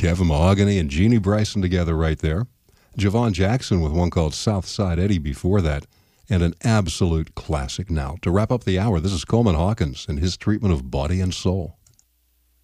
Kevin Mahogany and Jeannie Bryson together right there. Javon Jackson with one called Southside Eddie before that. And an absolute classic now. To wrap up the hour, this is Coleman Hawkins and his treatment of Body and Soul.